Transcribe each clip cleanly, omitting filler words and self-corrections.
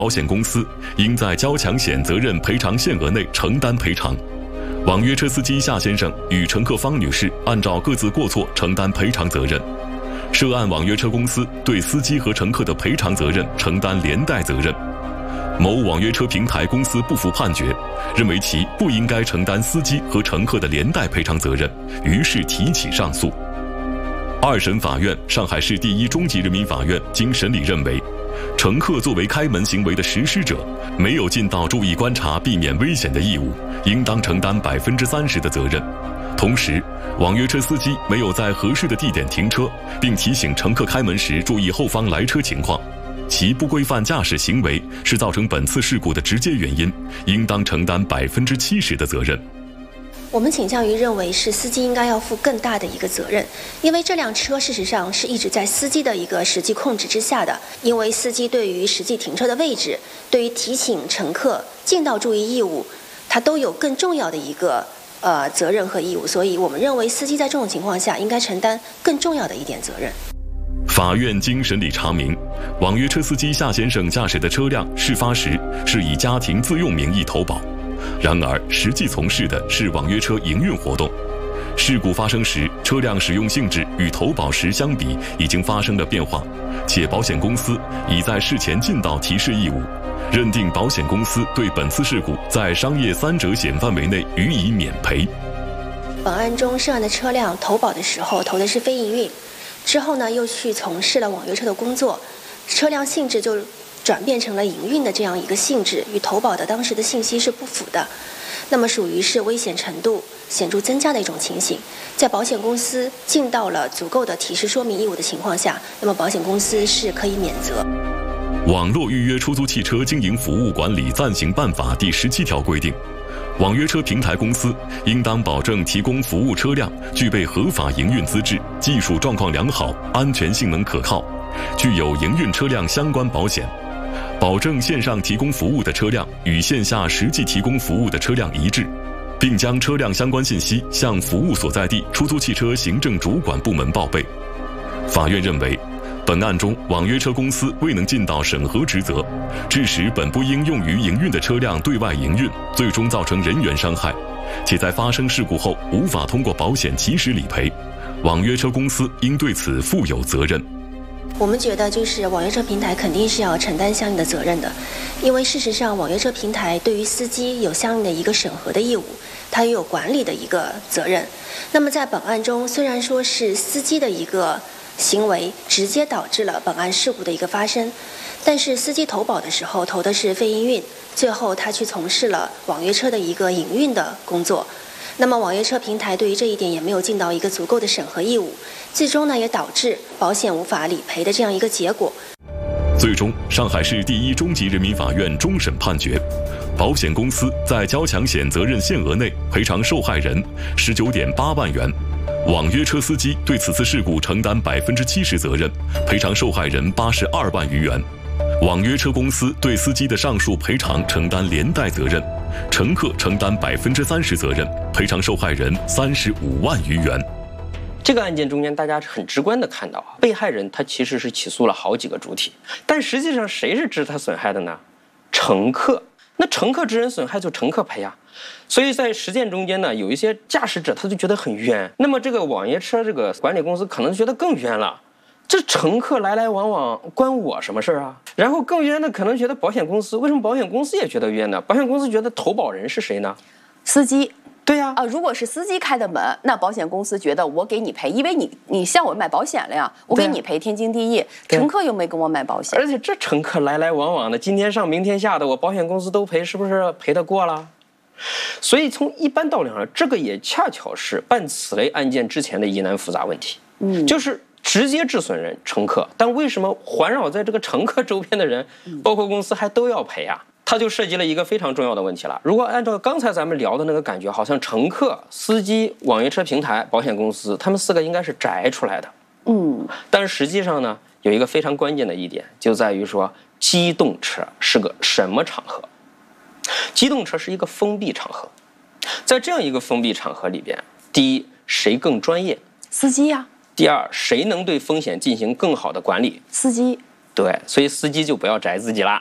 保险公司应在交强险责任赔偿限额内承担赔偿。网约车司机夏先生与乘客方女士按照各自过错承担赔偿责任，涉案网约车公司对司机和乘客的赔偿责任承担连带责任。某网约车平台公司不服判决，认为其不应该承担司机和乘客的连带赔偿责任，于是提起上诉。二审法院上海市第一中级人民法院经审理认为，乘客作为开门行为的实施者，没有尽到注意观察、避免危险的义务，应当承担30%的责任。同时，网约车司机没有在合适的地点停车，并提醒乘客开门时注意后方来车情况，其不规范驾驶行为是造成本次事故的直接原因，应当承担70%的责任。 我们倾向于认为是司机应该要负更大的一个责任，因为这辆车事实上是一直在司机的一个实际控制之下的，因为司机对于实际停车的位置，对于提醒乘客尽到注意义务，它都有更重要的一个责任和义务，所以我们认为司机在这种情况下应该承担更重要的一点责任。 法院经审理查明，网约车司机夏先生驾驶的车辆事发时是以家庭自用名义投保，然而实际从事的是网约车营运活动。事故发生时，车辆使用性质与投保时相比已经发生了变化，且保险公司已在事前尽到提示义务，认定保险公司对本次事故在商业3者险范围内予以免赔。 本案中涉案的车辆投保的时候投的是非营运，之后呢又去从事了网约车的工作，车辆性质就转变成了营运的这样一个性质，与投保的当时的信息是不符的，那么属于是危险程度显著增加的一种情形。在保险公司尽到了足够的提示说明义务的情况下，那么保险公司是可以免责。 网络预约出租汽车经营服务管理暂行办法第17条规定，网约车平台公司应当保证提供服务车辆具备合法营运资质，技术状况良好，安全性能可靠，具有营运车辆相关保险，保证线上提供服务的车辆与线下实际提供服务的车辆一致，并将车辆相关信息向服务所在地出租汽车行政主管部门报备。法院认为，本案中网约车公司未能尽到审核职责，致使本不应用于营运的车辆对外营运，最终造成人员伤害，且在发生事故后无法通过保险及时理赔，网约车公司应对此负有责任。 我们觉得就是网约车平台肯定是要承担相应的责任的，因为事实上网约车平台对于司机有相应的一个审核的义务，它也有管理的一个责任。那么在本案中，虽然说是司机的一个行为直接导致了本案事故的一个发生，但是司机投保的时候投的是非营运，最后他去从事了网约车的一个营运的工作，那么网约车平台对于这一点也没有尽到一个足够的审核义务，最终呢也导致保险无法理赔的这样一个结果。 最终，上海市第一中级人民法院终审判决，保险公司在交强险责任限额内赔偿受害人19.8万元，网约车司机对此次事故承担70%责任，赔偿受害人82万余元。网约车公司对司机的上述赔偿承担连带责任，乘客承担30%责任，赔偿受害人35万余元。 这个案件中间，大家很直观的看到啊，被害人他其实是起诉了好几个主体，但实际上谁是致他损害的呢？乘客。那乘客致人损害就乘客赔啊。所以在实践中间呢，有一些驾驶者他就觉得很冤，那么这个网约车这个管理公司可能觉得更冤了。这乘客来来往往关我什么事啊？然后更冤的可能觉得保险公司，为什么保险公司也觉得冤呢？保险公司觉得投保人是谁呢？ 司机。 对呀， 如果是司机开的门，那保险公司觉得我给你赔，因为你向我买保险了呀，我给你赔天经地义。乘客又没跟我买保险， 而且这乘客来来往往的，今天上明天下的，我保险公司都赔，是不是赔得过了？所以从一般道理上，这个也恰巧是办此类案件之前的疑难复杂问题。就是直接致损人乘客，但为什么环绕在这个乘客周边的人，包括公司还都要赔啊？它就涉及了一个非常重要的问题了。如果按照刚才咱们聊的那个感觉，好像乘客、司机、网约车平台、保险公司，他们4个应该是摘出来的。但是实际上呢，有一个非常关键的一点，就在于说，机动车是个什么场合？机动车是一个封闭场合，在这样一个封闭场合里边，第一，谁更专业？ 司机呀。 第二，谁能对风险进行更好的管理？ 司机。 对，所以司机就不要摘自己啦。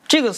这个